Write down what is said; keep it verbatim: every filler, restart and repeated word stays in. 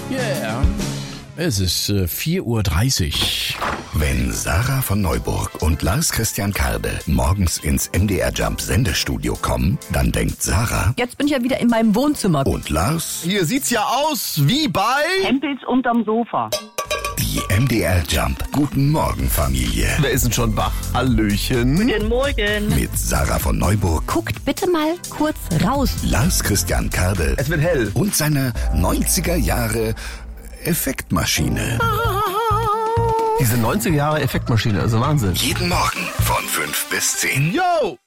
Yeah. Es ist äh, vier Uhr dreißig. Wenn Sarah von Neuburg und Lars Christian Karde morgens ins M D R Jump Sendestudio kommen, dann denkt Sarah... Jetzt bin ich ja wieder in meinem Wohnzimmer. Und Lars... Hier sieht's ja aus wie bei... Hempels unterm Sofa. Die M D R Jump Guten Morgen Familie. Wer ist denn schon wach? Hallöchen. Guten Morgen. Mit Sarah von Neuburg, Guckt bitte mal kurz raus. Lars Christian Karde Es wird hell. und seiner neunziger Jahre Effektmaschine. Diese neunziger Jahre Effektmaschine, also Wahnsinn. Jeden Morgen von fünf bis zehn. Yo!